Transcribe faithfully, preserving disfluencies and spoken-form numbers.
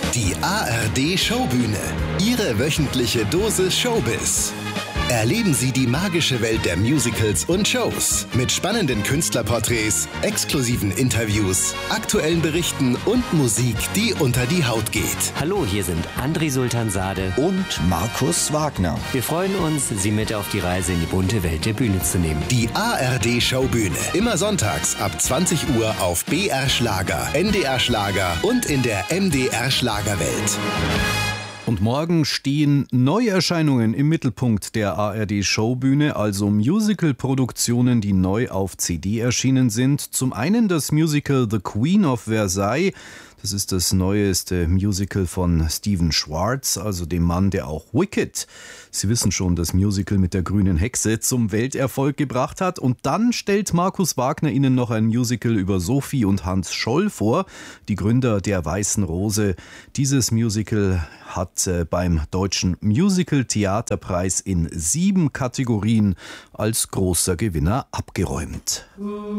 Die A R D-Showbühne. Ihre wöchentliche Dosis Showbiz. Erleben Sie die magische Welt der Musicals und Shows mit spannenden Künstlerporträts, exklusiven Interviews, aktuellen Berichten und Musik, die unter die Haut geht. Hallo, hier sind André Sultansade und Markus Wagner. Wir freuen uns, Sie mit auf die Reise in die bunte Welt der Bühne zu nehmen. Die A R D-Showbühne. Immer sonntags ab zwanzig Uhr auf B R Schlager, N D R Schlager und in der M D R Schlagerwelt. Und morgen stehen Neuerscheinungen im Mittelpunkt der A R D-Showbühne, also Musical-Produktionen, die neu auf C D erschienen sind. Zum einen das Musical The Queen of Versailles. Das ist das neueste Musical von Stephen Schwartz, also dem Mann, der auch Wicked, Sie wissen schon, das Musical mit der grünen Hexe, zum Welterfolg gebracht hat. Und dann stellt Markus Wagner Ihnen noch ein Musical über Sophie und Hans Scholl vor, die Gründer der Weißen Rose. Dieses Musical hat beim Deutschen Musical-Theaterpreis in sieben Kategorien als großer Gewinner abgeräumt.